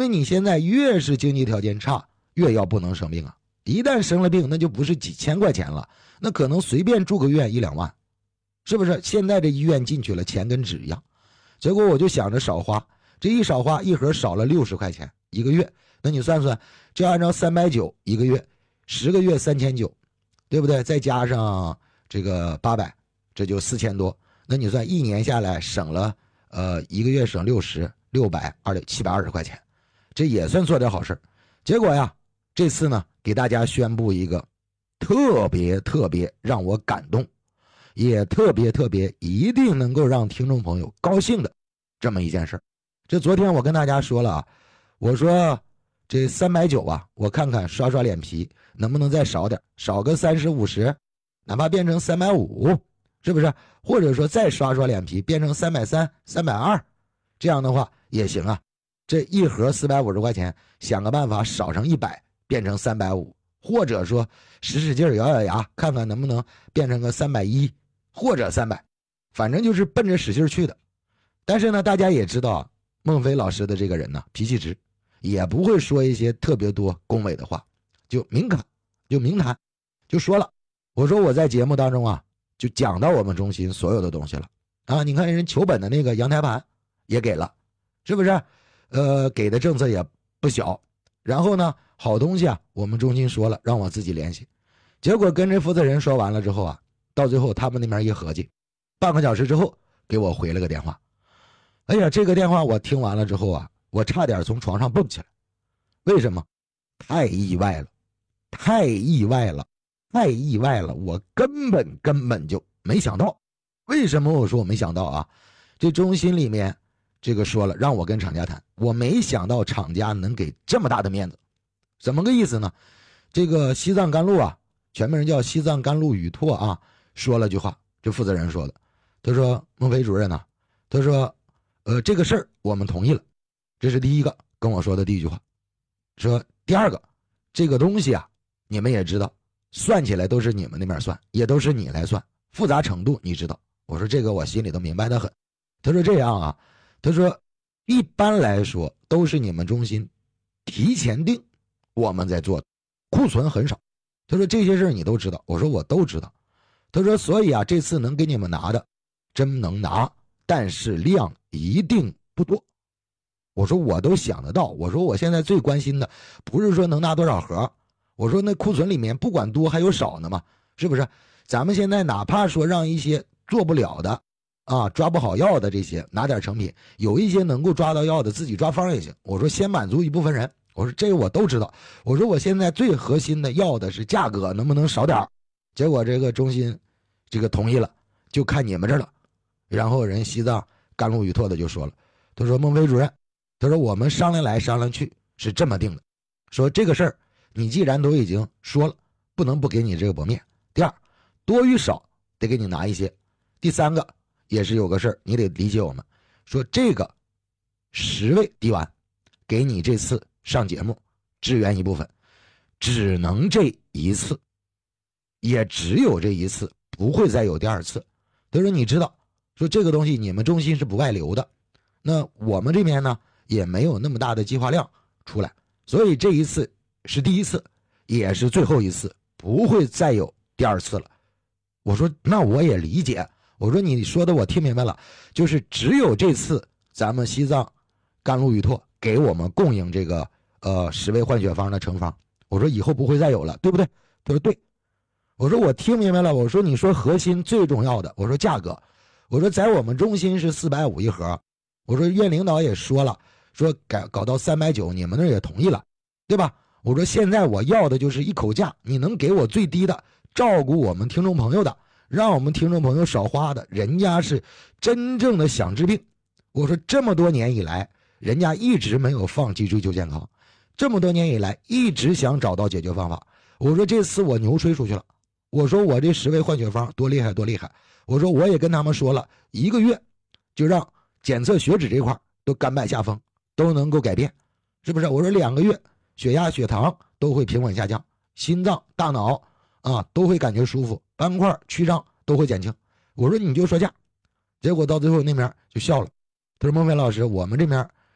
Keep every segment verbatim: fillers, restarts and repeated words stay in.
为你现在越是经济条件差，越要不能生病啊。一旦生了病，那就不是几千块钱了，那可能随便住个院一两万，是不是？现在这医院进去了，钱跟纸一样。结果我就想着少花，这一少花，一盒少了六十块钱一个月，那你算算，就按照三百九一个月，十个月三千九，对不对？再加上这个八百，这就四千多。那你算一年下来省了，呃，一个月省六十，六百二七百二十块钱，这也算做点好事。结果呀，这次呢，给大家宣布一个特别特别让我感动，也特别特别一定能够让听众朋友高兴的这么一件事。这昨天我跟大家说了啊，我说这三百九啊，我看看刷刷脸皮能不能再少点，少个三十五十，哪怕变成三百五，是不是？或者说再刷刷脸皮变成三百三、三百二，这样的话也行啊。这一盒四百五十块钱，想个办法少成一百，变成三百五，或者说使使劲咬咬牙，看看能不能变成个三百一或者三百，反正就是奔着使劲去的。但是呢，大家也知道啊，孟非老师的这个人呢，脾气直，也不会说一些特别多恭维的话，就明侃，就明谈，就说了。我说我在节目当中啊，就讲到我们中心所有的东西了啊。你看人求本的那个阳台盘也给了，是不是？呃，给的政策也不小。然后呢，好东西啊，我们中心说了，让我自己联系。结果跟这负责人说完了之后啊，到最后他们那边一合计，半个小时之后给我回了个电话。哎呀，这个电话我听完了之后啊，我差点从床上蹦起来。为什么？太意外了，太意外了，太意外了！我根本根本就没想到。为什么我说我没想到啊？这中心里面这个说了让我跟厂家谈，我没想到厂家能给这么大的面子。怎么个意思呢？这个西藏甘露啊，全名叫西藏甘露宇拓啊，说了句话，这负责人说的，他说孟非主任呢、啊，他说呃这个事儿我们同意了，这是第一个跟我说的第一句话。说第二个，这个东西啊你们也知道，算起来都是你们那边算，也都是你来算，复杂程度你知道。我说这个我心里都明白得很。他说这样啊，他说一般来说都是你们中心提前定，我们在做的，库存很少。他说这些事你都知道。我说我都知道。他说所以啊，这次能给你们拿的真能拿，但是量一定不多。我说我都想得到，我说我现在最关心的不是说能拿多少盒，我说那库存里面不管多还有少呢嘛，是不是？咱们现在哪怕说让一些做不了的啊，抓不好药的这些拿点成品，有一些能够抓到药的自己抓方也行。我说先满足一部分人，我说这个我都知道。我说我现在最核心的要的是价格能不能少点。结果这个中心这个同意了，就看你们这儿了。然后人西藏甘露宇拓的就说了，他说孟非主任，他说我们商量来商量去是这么定的，说这个事儿你既然都已经说了，不能不给你这个薄面。第二，多与少得给你拿一些。第三个也是有个事儿你得理解我们，说这个十位滴丸给你这次上节目支援一部分，只能这一次，也只有这一次，不会再有第二次。他说你知道，说这个东西你们中心是不外流的，那我们这边呢也没有那么大的计划量出来，所以这一次是第一次，也是最后一次，不会再有第二次了。我说那我也理解，我说你说的我听明白了，就是只有这次咱们西藏甘露宇拓给我们供应这个呃十味换血方的成方，我说以后不会再有了，对不对？他说对。我说我听明白了，我说你说核心最重要的，我说价格，我说在我们中心是四百五一盒，我说院领导也说了，说改搞到三百九，你们那也同意了，对吧？我说现在我要的就是一口价，你能给我最低的，照顾我们听众朋友的，让我们听众朋友少花的，人家是真正的想治病。我说这么多年以来，人家一直没有放弃追求健康，这么多年以来一直想找到解决方法。我说这次我牛吹出去了，我说我这十味换血方多厉害多厉害，我说我也跟他们说了，一个月就让检测血脂这块都甘拜下风，都能够改变，是不是？我说两个月血压血糖都会平稳下降，心脏大脑啊都会感觉舒服，斑块曲张都会减轻。我说你就说价，结果到最后那边就笑了，他说孟非老师，我们这边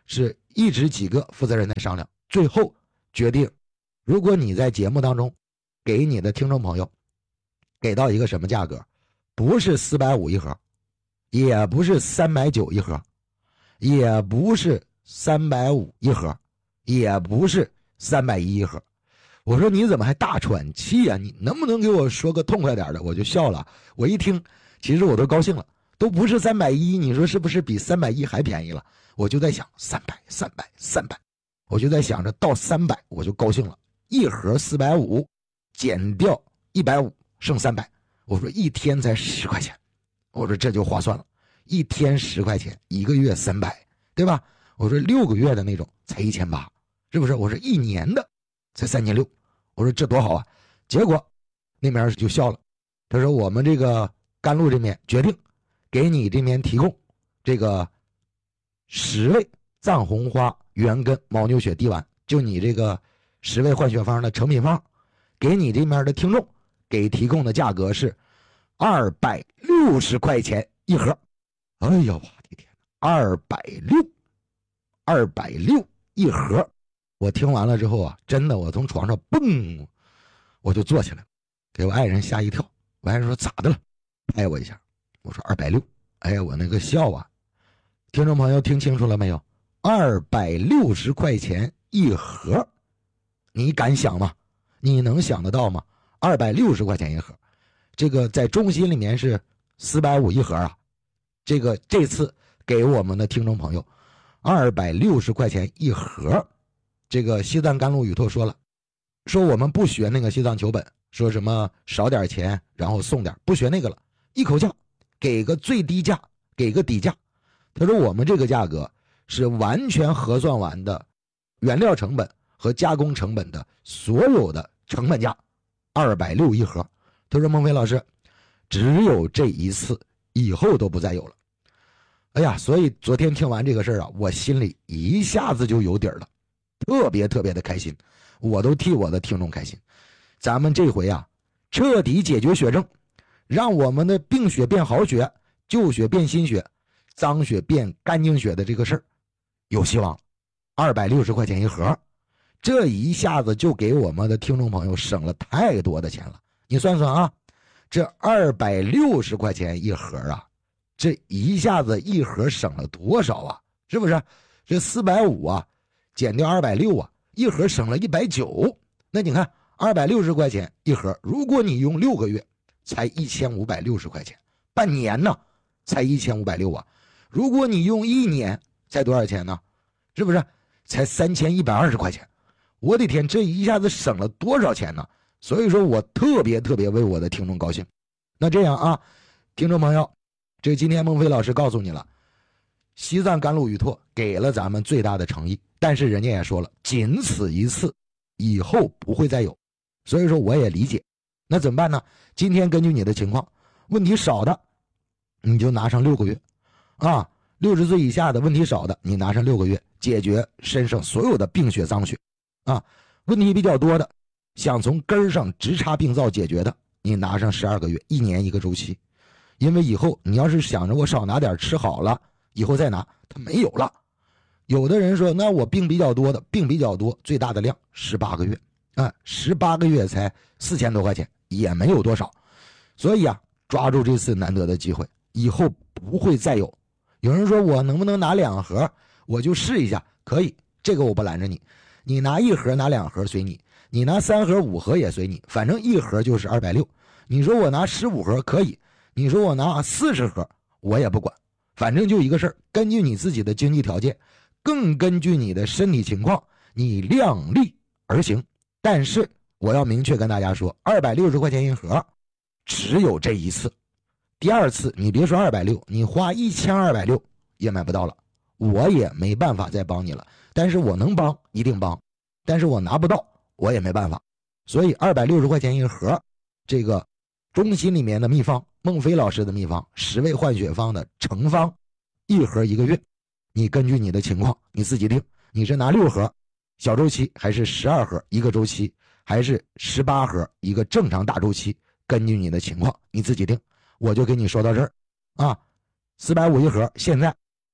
是一直几个负责人在商量，最后决定，如果你在节目当中给你的听众朋友给到一个什么价格，不是四百五一盒，也不是三百九一盒，也不是三百五一盒，也不是三百一一盒。我说你怎么还大喘气啊？你能不能给我说个痛快点的？我就笑了。我一听，其实我都高兴了，都不是三百一，你说是不是比三百一还便宜了？我就在想三百、三百、三百，我就在想着到三百我就高兴了。一盒四百五，减掉一百五，剩三百。我说一天才十块钱，我说这就划算了，一天十块钱，一个月三百，对吧？我说六个月的那种才一千八，是不是？我说一年的才三千六，我说这多好啊！结果那边就笑了，他说我们这个甘露这边决定给你这边提供这个十味藏红花原根牦牛血滴丸，就你这个十味换血方的成品方，给你这边的听众给提供的价格是二百六十块钱一盒。哎呀，我的天，二百六，二百六一盒！我听完了之后啊，真的，我从床上蹦，我就坐起来了，给我爱人吓一跳。我爱人说咋的了？拍我一下。我说二百六。哎呀，我那个笑啊！听众朋友听清楚了没有？二百六十块钱一盒，你敢想吗？你能想得到吗？二百六十块钱一盒，这个在中心里面是四百五一盒啊。这个这次给我们的听众朋友二百六十块钱一盒。这个西藏甘露宇拓说了，说我们不学那个西藏求本，说什么少点钱然后送点，不学那个了，一口价给个最低价，给个底价。他说我们这个价格是完全核算完的原料成本和加工成本的所有的成本价，二百六一盒。他说孟非老师，只有这一次，以后都不再有了。哎呀，所以昨天听完这个事儿啊，我心里一下子就有底儿了，特别特别的开心，我都替我的听众开心。咱们这回啊，彻底解决血症，让我们的病血变好血，旧血变新血，脏血变干净血的这个事儿有希望。二百六十块钱一盒，这一下子就给我们的听众朋友省了太多的钱了。你算算啊，这二百六十块钱一盒啊，这一下子一盒省了多少啊？是不是？这四百五啊，减掉二百六啊，一盒省了一百九。那你看二百六十块钱一盒，如果你用六个月，才一千五百六十块钱，半年呢才一千五百六啊。如果你用一年，才多少钱呢？是不是？才三千一百二十块钱。我的天，这一下子省了多少钱呢？所以说我特别特别为我的听众高兴。那这样啊，听众朋友，这今天孟非老师告诉你了，西藏甘露宇拓给了咱们最大的诚意，但是人家也说了，仅此一次，以后不会再有。所以说我也理解。那怎么办呢？今天根据你的情况，问题少的你就拿上六个月啊，六十岁以下的问题少的你拿上六个月，解决身上所有的病血脏血啊。问题比较多的，想从根上直插病灶解决的，你拿上十二个月，一年一个周期。因为以后你要是想着我少拿点吃好了，以后再拿它没有了。有的人说那我病比较多的，病比较多最大的量十八个月啊，十八个月才四千多块钱，也没有多少。所以啊，抓住这次难得的机会，以后不会再有。有人说我能不能拿两盒，我就试一下。可以，这个我不拦着你，你拿一盒拿两盒随你，你拿三盒五盒也随你，反正一盒就是二百六。你说我拿十五盒可以，你说我拿四十盒我也不管，反正就一个事儿，根据你自己的经济条件，更根据你的身体情况，你量力而行。但是我要明确跟大家说，二百六十块钱一盒，只有这一次。第二次你别说二百六，你花一千二百六也买不到了，我也没办法再帮你了。但是我能帮一定帮，但是我拿不到我也没办法。所以二百六十块钱一盒，这个中心里面的秘方，孟非老师的秘方，十味换血方的成方，一盒一个月，你根据你的情况你自己定，你是拿六盒小周期，还是十二盒一个周期，还是十八盒一个正常大周期，根据你的情况你自己定。我就给你说到这儿啊，四百五一盒，现在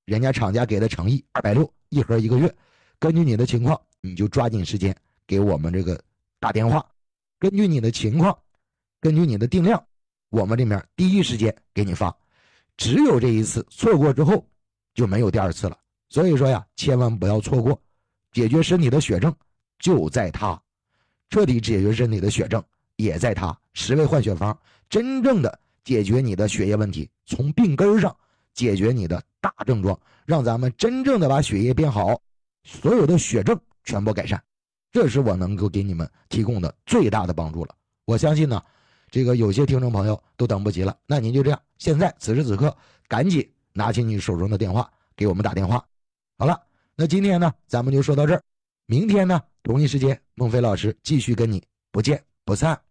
人家厂家给的诚意二百六一盒一个月，根据你的情况，你就抓紧时间给我们这个打电话，根据你的情况，根据你的定量，我们这边第一时间给你发。只有这一次，错过之后就没有第二次了。所以说呀，千万不要错过，解决身体的血症就在它，彻底解决身体的血症也在它。十味换血方真正的解决你的血液问题，从病根上解决你的大症状，让咱们真正的把血液变好，所有的血症全部改善。这是我能够给你们提供的最大的帮助了。我相信呢，这个有些听众朋友都等不及了，那您就这样，现在此时此刻赶紧拿起你手中的电话给我们打电话。好了，那今天呢咱们就说到这儿，明天呢同一时间孟非老师继续跟你不见不散。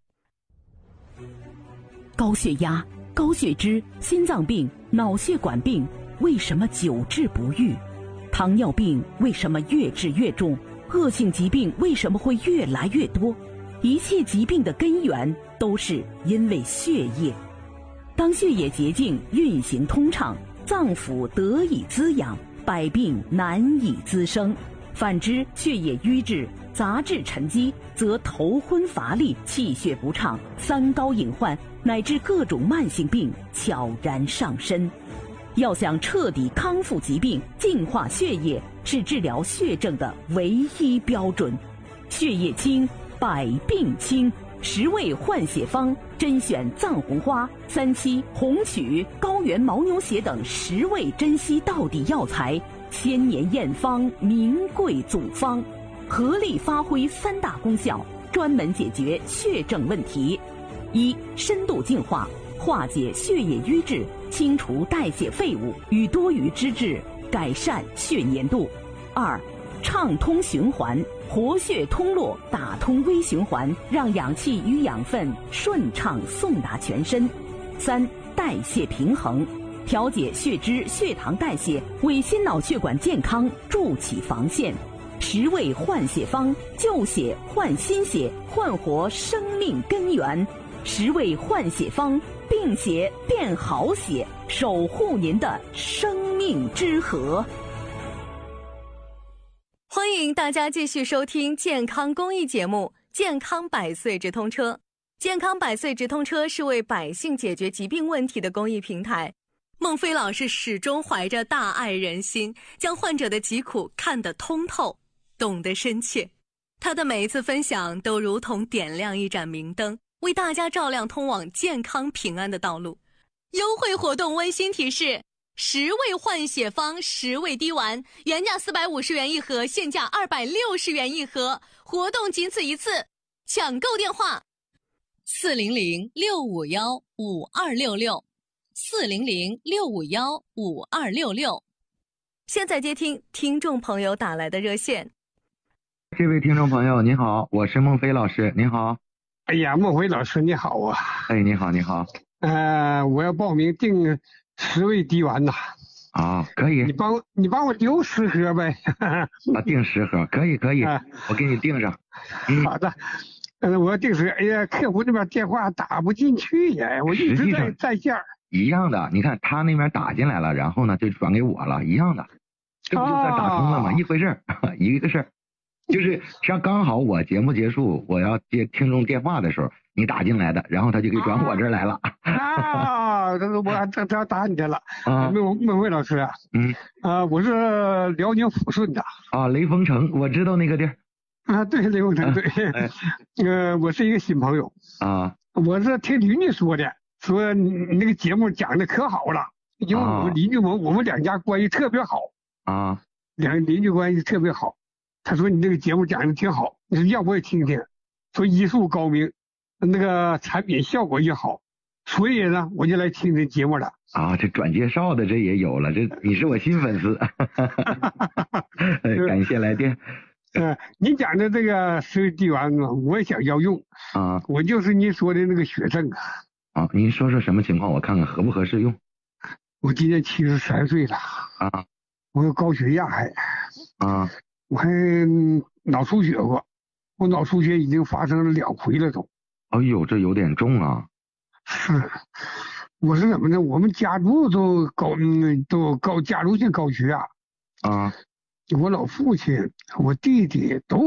高血压、高血脂、心脏病、脑血管病为什么久治不愈？糖尿病为什么越治越重？恶性疾病为什么会越来越多？一切疾病的根源都是因为血液。当血液洁净运行通畅，脏腑得以滋养，百病难以滋生。反之，血液瘀滞、杂质沉积，则头昏乏力、气血不畅、三高隐患乃至各种慢性病悄然上身。要想彻底康复疾病、净化血液，是治疗血症的唯一标准。血液清，百病清。十味换血方甄选藏红花、三七、红曲、高原牦牛血等十味珍稀到底药材，千年验方，名贵祖方，合力发挥三大功效，专门解决血症问题：一、深度净化，化解血液瘀滞，清除代谢废物与多余脂质，改善血粘度；二、畅通循环，活血通络，打通微循环，让氧气与养分顺畅送达全身；三、代谢平衡，调节血脂、血糖代谢，为心脑血管健康筑起防线。十味换血方，旧血换新血，焕活生命根源。十味换血方，病血变好血，守护您的生命之河。 欢迎大家继续收听健康公益节目《健康百岁直通车》。健康百岁直通车是为百姓解决疾病问题的公益平台。孟非老师始终怀着大爱人心，将患者的疾苦看得通透，懂得深切。他的每一次分享都如同点亮一盏明灯，为大家照亮通往健康平安的道路。优惠活动温馨提示：十味换血方十味滴丸，原价四百五十元一盒，现价二百六十元一盒，活动仅此一次，抢购电话四零零六五幺五二六六四零零六五幺五二六六。现在接听听众朋友打来的热线。 这位听众朋友您好，我是孟非老师，您好。 哎呀，孟非老师你好啊。 哎，你好你好。 呃，我要报名订十味滴丸呐。 啊，可以。 你帮你帮我留十盒呗。 啊，订十盒，可以可以，啊、我给你订上。 嗯、好的。嗯、呃，我要订十。哎呀，客服那边电话打不进去呀，我一直在在线。 一样的，你看他那边打进来了，然后呢就转给我了，一样的，这不就算打通了吗？啊、一回事儿，一个事儿。就是像刚好我节目结束，我要接听众电话的时候，你打进来的，然后他就给转我这儿来了。 啊，这是我这这打你去了。啊，孟孟非老师啊，嗯，啊，我是辽宁抚顺的。 啊，雷锋城，我知道那个地儿。 啊，对，雷锋城对。哎、呃，我是一个新朋友。啊，我是听邻居说的，说你那个节目讲的可好了，因为我们邻居们我们两家关系特别好。啊，两邻居关系特别好。他说你这个节目讲的挺好，你说要不也听听，说医术高明，那个产品效果也好，所以呢我就来听这节目了。啊，这转介绍的这也有了，这你是我新粉丝。感谢来电。呃，你讲的这个十味滴丸呢，我也想要用啊，我就是你说的那个血症啊。啊，您说说什么情况，我看看合不合适用。我今年七十三岁了啊，我有高血压还啊。我还脑出血过，我脑出血已经发生了两回了都。哎呦，这有点重啊。是， 我是怎么的？我们家族都高，嗯，都高家族性高血压。 啊。 我老父亲、我弟弟都